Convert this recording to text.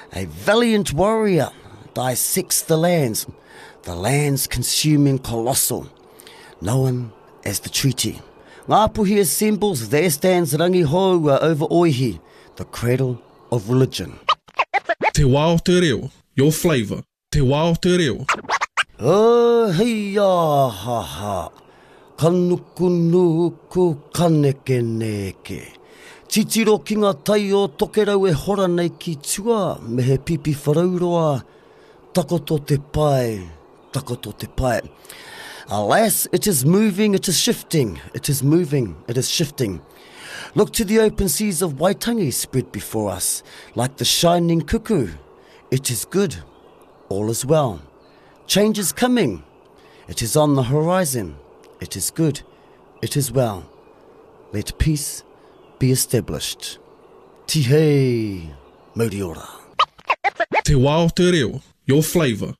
A valiant warrior dissects the lands consuming colossal, known as the treaty. Ngāpuhi assembles, there stands Rangi Houa over Oihi, the cradle of religion. Te wao te reo, your flavour. Te wao te reo. Oh, hei ha ha. Kanukunuku kaneke neke. Titiro ki ngā tai o tokerau e hora nei ki tua, me he pipi wharauroa, takoto te pai, takoto te pai. Alas, it is moving, it is shifting, it is moving, it is shifting. Look to the open seas of Waitangi spread before us, like the shining cuckoo. It is good, all is well. Change is coming, it is on the horizon. It is good, it is well. Let peace be established. Tihei, Mauri ora. Te wao te reo, your flavour.